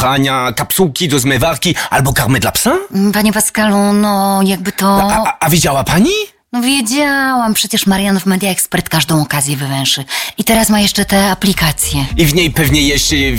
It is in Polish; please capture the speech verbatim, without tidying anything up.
prania, kapsułki do zmywarki albo karmy dla psa? Panie Pascalu, no jakby to... A, a, a wiedziała pani? No wiedziałam, przecież Marian w Media Expert każdą okazję wywęszy. I teraz ma jeszcze te aplikacje. I w niej pewnie jest y,